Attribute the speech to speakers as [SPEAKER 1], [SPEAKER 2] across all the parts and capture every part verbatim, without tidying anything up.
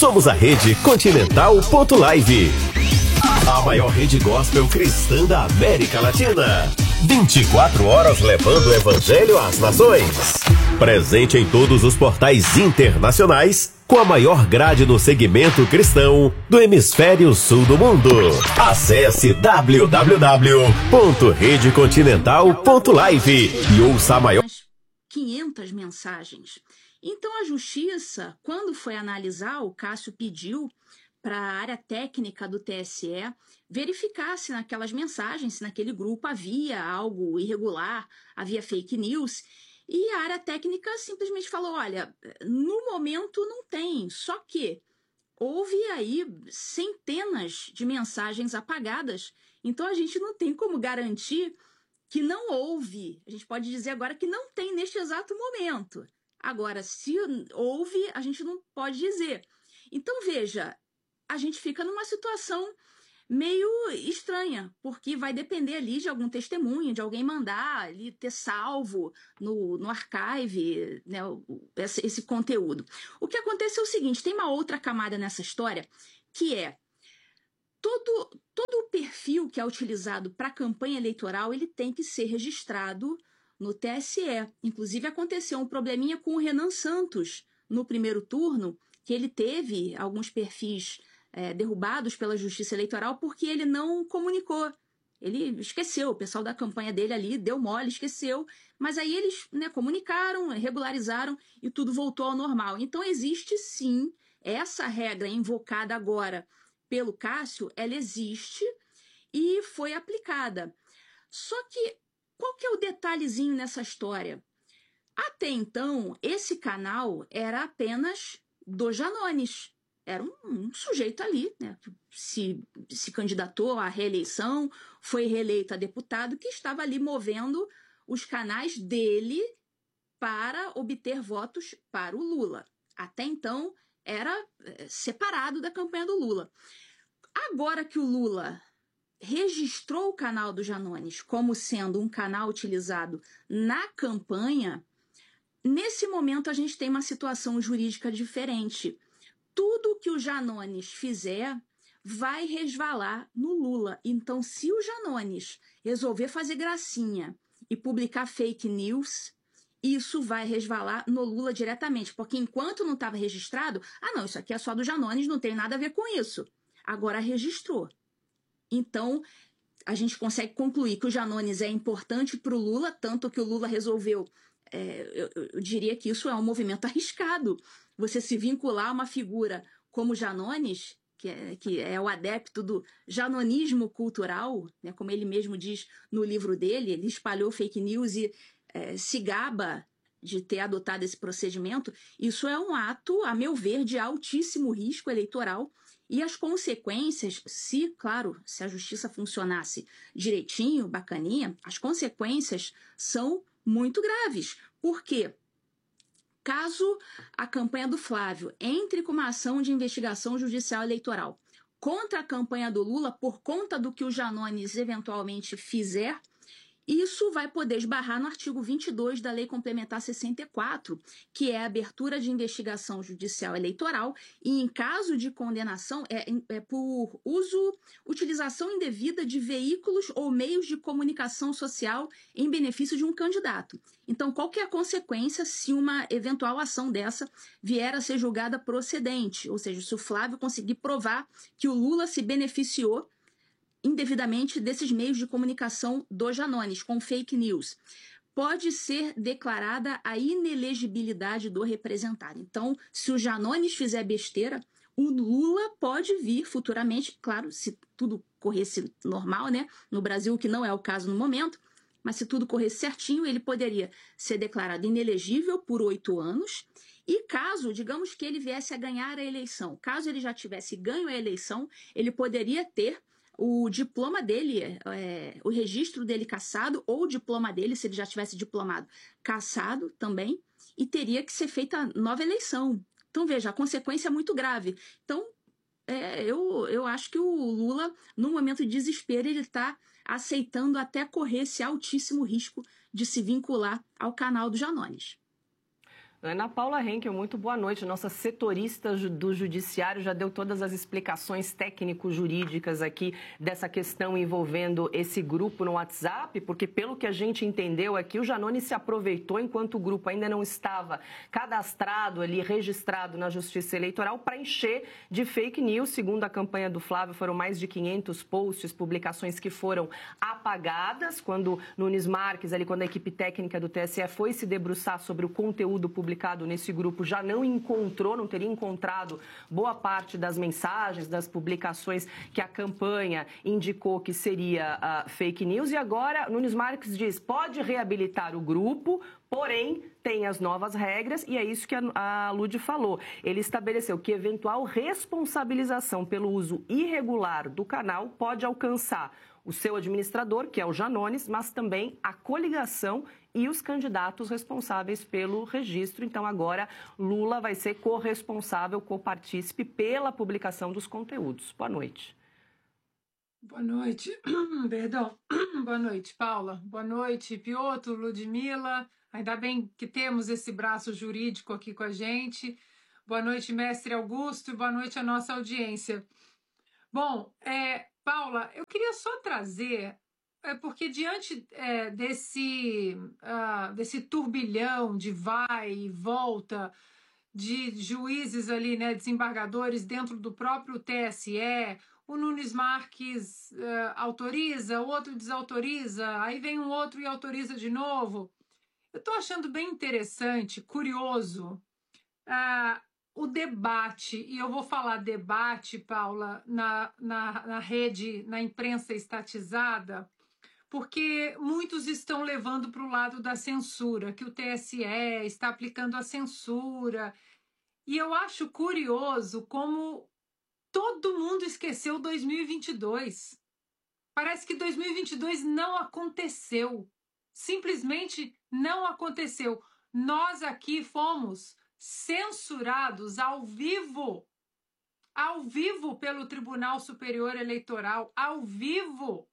[SPEAKER 1] Somos a rede Continental.live, a maior rede gospel cristã da América Latina. vinte e quatro horas levando o evangelho às nações. Presente em todos os portais internacionais, com a maior grade no segmento cristão do hemisfério sul do mundo. Acesse w w w ponto rede continental ponto live e ouça a maior...
[SPEAKER 2] quinhentas mensagens. Então a justiça, quando foi analisar, o Cássio pediu para a área técnica do T S E verificar se naquelas mensagens, se naquele grupo havia algo irregular, havia fake news, e a área técnica simplesmente falou, olha, no momento não tem, só que houve aí centenas de mensagens apagadas, então a gente não tem como garantir que não houve, a gente pode dizer agora que não tem neste exato momento. Agora, se houve, a gente não pode dizer. Então, veja, a gente fica numa situação meio estranha, porque vai depender ali de algum testemunho, de alguém mandar ali ter salvo no, no archive, né, esse, esse conteúdo. O que acontece é o seguinte, tem uma outra camada nessa história, que é todo, todo o perfil que é utilizado para campanha eleitoral, ele tem que ser registrado no T S E. Inclusive, aconteceu um probleminha com o Renan Santos no primeiro turno, que ele teve alguns perfis é, derrubados pela Justiça Eleitoral porque ele não comunicou. Ele esqueceu, o pessoal da campanha dele ali deu mole, esqueceu, mas aí eles, né, comunicaram, regularizaram e tudo voltou ao normal. Então, existe sim essa regra invocada agora pelo Cássio, ela existe e foi aplicada. Só que qual que é o detalhezinho nessa história? Até então, esse canal era apenas do Janones. Era um, um sujeito ali, né, que se, se candidatou à reeleição, foi reeleito a deputado, que estava ali movendo os canais dele para obter votos para o Lula. Até então, era é, separado da campanha do Lula. Agora que o Lula registrou o canal do Janones como sendo um canal utilizado na campanha, nesse momento a gente tem uma situação jurídica diferente. Tudo que o Janones fizer vai resvalar no Lula. Então, se o Janones resolver fazer gracinha e publicar fake news, isso vai resvalar no Lula diretamente, porque enquanto não estava registrado, ah não, isso aqui é só do Janones, não tem nada a ver com isso. Agora registrou. Então, a gente consegue concluir que o Janones é importante para o Lula, tanto que o Lula resolveu, é, eu, eu diria que isso é um movimento arriscado, você se vincular a uma figura como Janones, que é, que é o adepto do janonismo cultural, né, como ele mesmo diz no livro dele, ele espalhou fake news e é, se gaba de ter adotado esse procedimento, isso é um ato, a meu ver, de altíssimo risco eleitoral. E as consequências, se, claro, se a justiça funcionasse direitinho, bacaninha, as consequências são muito graves. Por quê? Caso a campanha do Flávio entre com uma ação de investigação judicial eleitoral contra a campanha do Lula por conta do que o Janones eventualmente fizer, isso vai poder esbarrar no artigo vinte e dois da Lei Complementar sessenta e quatro, que é a abertura de investigação judicial eleitoral e, em caso de condenação, é, é por uso, utilização indevida de veículos ou meios de comunicação social em benefício de um candidato. Então, qual que é a consequência se uma eventual ação dessa vier a ser julgada procedente? Ou seja, se o Flávio conseguir provar que o Lula se beneficiou indevidamente desses meios de comunicação do Janones, com fake news, pode ser declarada a inelegibilidade do representado. Então, se o Janones fizer besteira, o Lula pode vir futuramente, claro, se tudo corresse normal, né? No Brasil, que não é o caso no momento, mas se tudo corresse certinho, ele poderia ser declarado inelegível por oito anos. E caso, digamos que ele viesse a ganhar a eleição, caso ele já tivesse ganho a eleição, ele poderia ter o diploma dele, é, o registro dele cassado, ou o diploma dele, se ele já tivesse diplomado, cassado também, e teria que ser feita nova eleição. Então, veja, a consequência é muito grave. Então, é, eu, eu acho que o Lula, no momento de desespero, ele está aceitando até correr esse altíssimo risco de se vincular ao canal do Janones.
[SPEAKER 3] Ana Paula Henkel, muito boa noite. Nossa setorista do Judiciário já deu todas as explicações técnico-jurídicas aqui dessa questão envolvendo esse grupo no WhatsApp, porque pelo que a gente entendeu aqui, o Janones se aproveitou enquanto o grupo ainda não estava cadastrado ali, registrado na Justiça Eleitoral, para encher de fake news. Segundo a campanha do Flávio, foram mais de quinhentos posts, publicações que foram apagadas, quando Nunes Marques, ali, quando a equipe técnica do T S E foi se debruçar sobre o conteúdo publicado publicado nesse grupo, já não encontrou, não teria encontrado boa parte das mensagens, das publicações que a campanha indicou que seria uh, fake news. E agora, Nunes Marques diz, pode reabilitar o grupo, porém, tem as novas regras, e é isso que a, a Lud falou. Ele estabeleceu que eventual responsabilização pelo uso irregular do canal pode alcançar o seu administrador, que é o Janones, mas também a coligação e os candidatos responsáveis pelo registro. Então, agora, Lula vai ser corresponsável, copartícipe pela publicação dos conteúdos. Boa noite.
[SPEAKER 4] Boa noite. Perdão. Boa noite, Paula. Boa noite, Piotr, Ludmila. Ainda bem que temos esse braço jurídico aqui com a gente. Boa noite, mestre Augusto, e boa noite à nossa audiência. Bom, é, Paula, eu queria só trazer... É porque diante é, desse, uh, desse turbilhão de vai e volta de juízes ali, né, desembargadores dentro do próprio T S E, o Nunes Marques uh, autoriza, o outro desautoriza, aí vem um outro e autoriza de novo. Eu estou achando bem interessante, curioso, uh, o debate, e eu vou falar debate, Paula, na, na, na rede, na imprensa estatizada, porque muitos estão levando para o lado da censura, que o T S E está aplicando a censura. E eu acho curioso como todo mundo esqueceu dois mil e vinte e dois. Parece que dois mil e vinte e dois não aconteceu. Simplesmente não aconteceu. Nós aqui fomos censurados ao vivo, ao vivo pelo Tribunal Superior Eleitoral, ao vivo.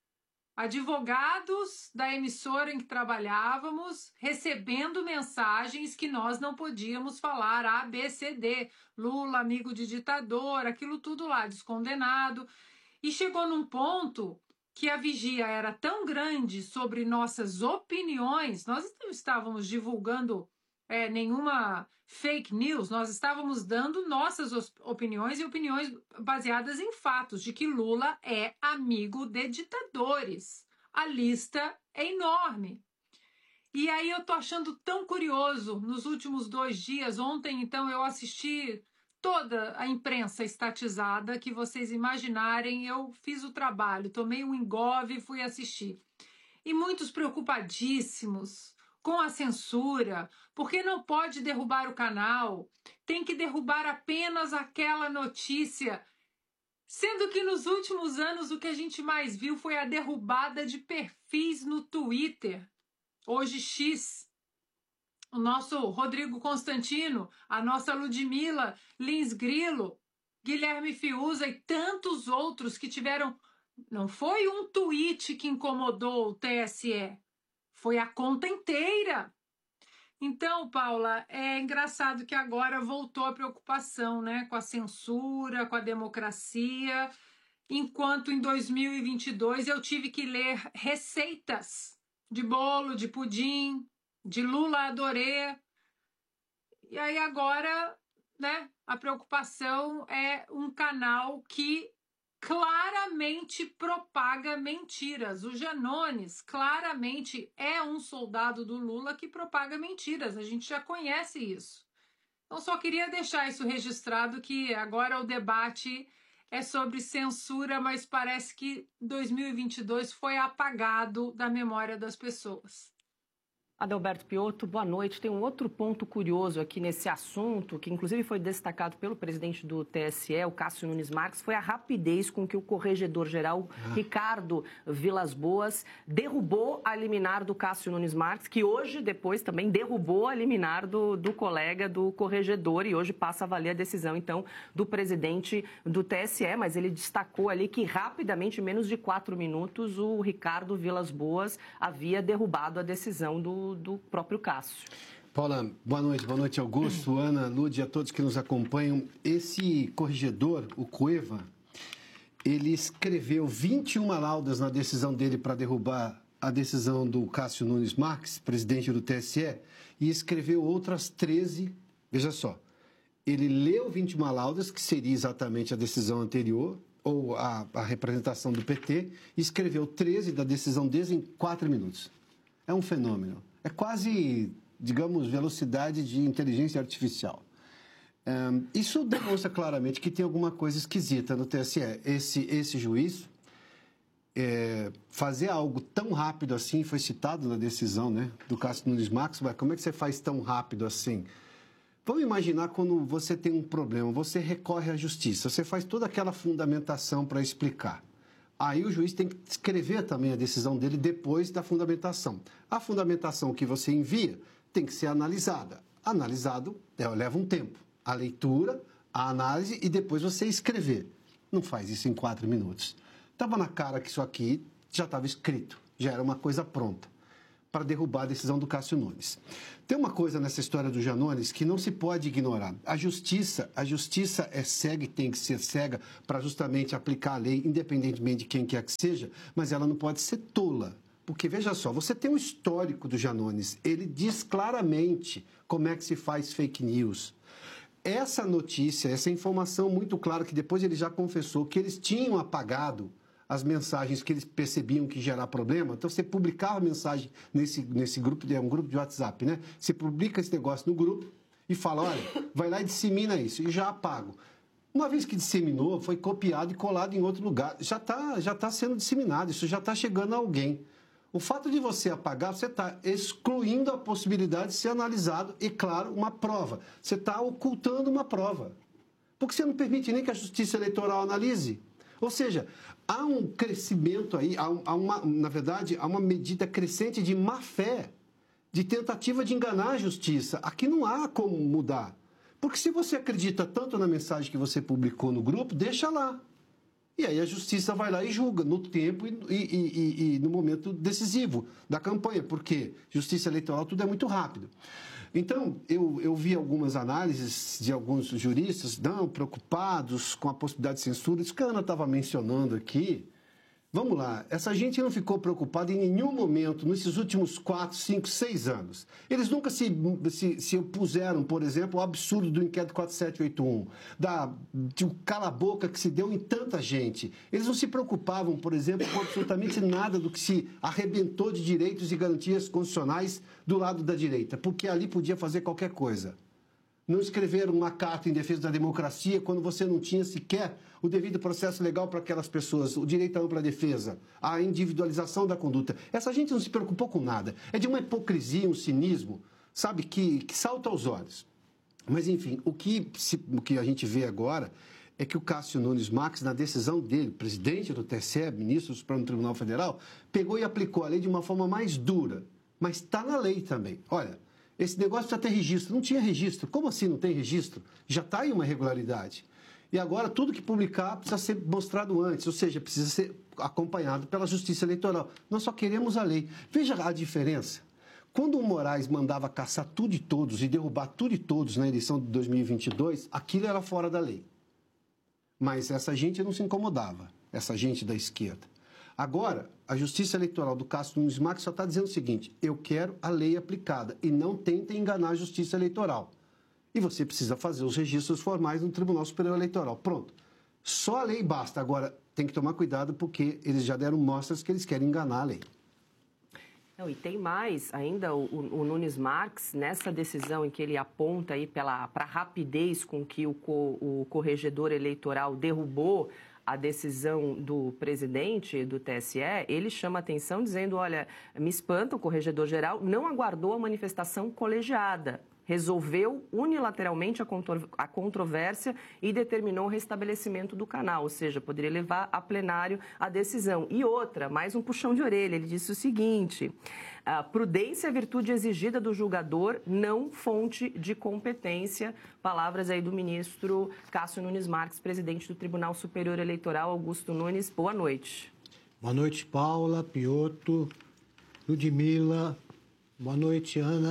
[SPEAKER 4] Advogados da emissora em que trabalhávamos recebendo mensagens que nós não podíamos falar A, B, C, D, Lula, amigo de ditador, aquilo tudo lá, descondenado. E chegou num ponto que a vigia era tão grande sobre nossas opiniões, nós não estávamos divulgando é, nenhuma fake news, nós estávamos dando nossas opiniões e opiniões baseadas em fatos, de que Lula é amigo de ditadores. A lista é enorme. E aí eu tô achando tão curioso, nos últimos dois dias, ontem então eu assisti toda a imprensa estatizada que vocês imaginarem, eu fiz o trabalho, tomei um engove e fui assistir. E muitos preocupadíssimos com a censura, porque não pode derrubar o canal, tem que derrubar apenas aquela notícia, sendo que nos últimos anos o que a gente mais viu foi a derrubada de perfis no Twitter, hoje X. O nosso Rodrigo Constantino, a nossa Ludmila Lins Grilo, Guilherme Fiuza e tantos outros que tiveram... Não foi um tweet que incomodou o T S E, foi a conta inteira. Então, Paula, é engraçado que agora voltou a preocupação, né, com a censura, com a democracia, enquanto em dois mil e vinte e dois eu tive que ler receitas de bolo, de pudim, de Lula adorê. E aí agora, né, a preocupação é um canal que claramente propaga mentiras. O Janones claramente é um soldado do Lula que propaga mentiras. A gente já conhece isso. Então, só queria deixar isso registrado, que agora o debate é sobre censura, mas parece que dois mil e vinte e dois foi apagado da memória das pessoas.
[SPEAKER 3] Adalberto Piotr, boa noite. Tem um outro ponto curioso aqui nesse assunto, que inclusive foi destacado pelo presidente do T S E, o Cássio Nunes Marques, foi a rapidez com que o corregedor-geral ah. Ricardo Vilas Boas derrubou a liminar do Cássio Nunes Marques, que hoje, depois, também derrubou a liminar do, do colega do corregedor, e hoje passa a valer a decisão, então, do presidente do T S E, mas ele destacou ali que rapidamente, em menos de quatro minutos, o Ricardo Vilas Boas havia derrubado a decisão do do próprio Cássio.
[SPEAKER 5] Paula, boa noite. Boa noite, Augusto, Ana, Lúdia, a todos que nos acompanham. Esse corregedor, o Cueva, ele escreveu vinte e uma laudas na decisão dele para derrubar a decisão do Cássio Nunes Marques, presidente do T S E, e escreveu outras treze. Veja só, ele leu vinte e uma laudas, que seria exatamente a decisão anterior, ou a, a representação do P T, e escreveu treze da decisão deles em quatro minutos. É um fenômeno. É quase, digamos, velocidade de inteligência artificial. Um, isso demonstra claramente que tem alguma coisa esquisita no T S E. Esse, esse juiz, é, fazer algo tão rápido assim, foi citado na decisão, né, do Cássio Nunes Marques, mas como é que você faz tão rápido assim? Vamos imaginar quando você tem um problema, você recorre à justiça, você faz toda aquela fundamentação para explicar. Aí o juiz tem que escrever também a decisão dele depois da fundamentação. A fundamentação que você envia tem que ser analisada. Analisado leva um tempo. A leitura, a análise e depois você escrever. Não faz isso em quatro minutos. Estava na cara que isso aqui já estava escrito, já era uma coisa pronta para derrubar a decisão do Cássio Nunes. Tem uma coisa nessa história do Janones que não se pode ignorar. A justiça, a justiça é cega e tem que ser cega para justamente aplicar a lei, independentemente de quem quer que seja, mas ela não pode ser tola. Porque, veja só, você tem um histórico do Janones, ele diz claramente como é que se faz fake news. Essa notícia, essa informação muito clara, que depois ele já confessou que eles tinham apagado as mensagens que eles percebiam que gerar problema. Então, você publicava a mensagem nesse, nesse grupo, é um grupo de WhatsApp, né? Você publica esse negócio no grupo e fala, olha, vai lá e dissemina isso, e já apago. Uma vez que disseminou, foi copiado e colado em outro lugar. Já está já tá sendo disseminado, isso já está chegando a alguém. O fato de você apagar, você está excluindo a possibilidade de ser analisado e, claro, uma prova. Você está ocultando uma prova. Porque você não permite nem que a Justiça Eleitoral analise. Ou seja, há um crescimento aí, há, há uma, na verdade, há uma medida crescente de má-fé, de tentativa de enganar a justiça. Aqui não há como mudar. Porque se você acredita tanto na mensagem que você publicou no grupo, deixa lá. E aí a justiça vai lá e julga no tempo e, e, e, e no momento decisivo da campanha, porque justiça eleitoral tudo é muito rápido. Então, eu, eu vi algumas análises de alguns juristas, não, preocupados com a possibilidade de censura. Isso que a Ana estava mencionando aqui. Vamos lá, essa gente não ficou preocupada em nenhum momento nesses últimos quatro, cinco, seis anos. Eles nunca se, se, se opuseram, por exemplo, ao absurdo do inquérito quatro sete oito um, da, de um cala-boca que se deu em tanta gente. Eles não se preocupavam, por exemplo, com absolutamente nada do que se arrebentou de direitos e garantias constitucionais do lado da direita, porque ali podia fazer qualquer coisa. Não escreveram uma carta em defesa da democracia quando você não tinha sequer o devido processo legal para aquelas pessoas, o direito à ampla defesa, a individualização da conduta. Essa gente não se preocupou com nada. É de uma hipocrisia, um cinismo, sabe, que, que salta aos olhos. Mas, enfim, o que, se, o que a gente vê agora é que o Cássio Nunes Marques, na decisão dele, presidente do T S E, ministro do Supremo Tribunal Federal, pegou e aplicou a lei de uma forma mais dura. Mas está na lei também. Olha, esse negócio precisa ter registro. Não tinha registro. Como assim não tem registro? Já está aí uma irregularidade. E agora tudo que publicar precisa ser mostrado antes, ou seja, precisa ser acompanhado pela Justiça Eleitoral. Nós só queremos a lei. Veja a diferença. Quando o Moraes mandava caçar tudo e todos e derrubar tudo e todos na eleição de dois mil e vinte e dois, aquilo era fora da lei. Mas essa gente não se incomodava, essa gente da esquerda. Agora, a Justiça Eleitoral do Cássio Nunes Marques só está dizendo o seguinte: eu quero a lei aplicada e não tentem enganar a Justiça Eleitoral. E você precisa fazer os registros formais no Tribunal Superior Eleitoral. Pronto. Só a lei basta. Agora, tem que tomar cuidado porque eles já deram mostras que eles querem enganar a lei.
[SPEAKER 3] Não, e tem mais ainda o, o Nunes Marques, nessa decisão em que ele aponta aí para a rapidez com que o, co, o corregedor eleitoral derrubou a decisão do presidente do T S E, ele chama atenção dizendo, olha, me espanta, o corregedor-geral não aguardou a manifestação colegiada, resolveu unilateralmente a, contro a controvérsia e determinou o restabelecimento do canal, ou seja, poderia levar a plenário a decisão. E outra, mais um puxão de orelha, ele disse o seguinte, a prudência é a virtude exigida do julgador, não fonte de competência, palavras aí do ministro Cássio Nunes Marques, presidente do Tribunal Superior Eleitoral. Augusto Nunes, boa noite.
[SPEAKER 6] Boa noite, Paula, Piotr, Ludmila, boa noite, Ana.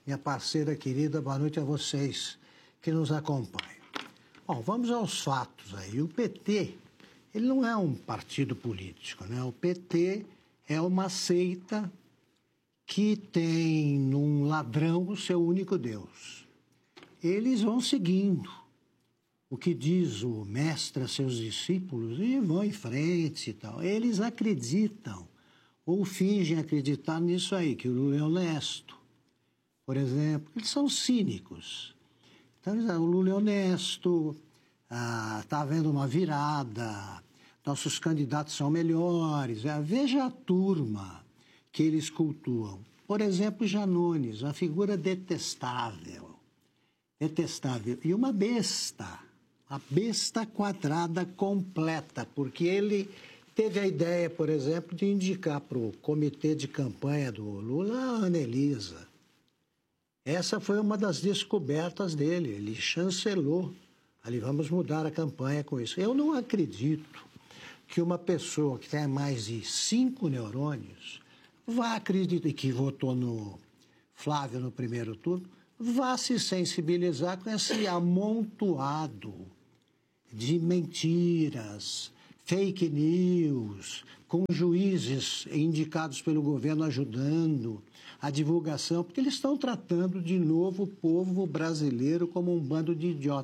[SPEAKER 6] minha parceira querida, boa noite a vocês que nos acompanham. Bom, vamos aos fatos aí. O P T, ele não é um partido político, né? O P T é uma seita que tem num ladrão o seu único Deus. Eles vão seguindo o que diz o mestre a seus discípulos e vão em frente e tal. Eles acreditam ou fingem acreditar nisso aí, que o Lula é honesto. Por exemplo, eles são cínicos. Então, eles dizem, o Lula é honesto, está ah, havendo uma virada, nossos candidatos são melhores. É, veja a turma que eles cultuam. Por exemplo, Janones, uma figura detestável. Detestável. E uma besta. A besta quadrada completa, porque ele teve a ideia, por exemplo, de indicar para o comitê de campanha do Lula a Ana Elisa. Essa foi uma das descobertas dele, ele chancelou. Ali, vamos mudar a campanha com isso. Eu não acredito que uma pessoa que tem mais de cinco neurônios vá acreditar, e que votou no Flávio no primeiro turno, vá se sensibilizar com esse amontoado de mentiras, fake news, com juízes indicados pelo governo ajudando a divulgação, porque eles estão tratando de novo o povo brasileiro como um bando de idiotas.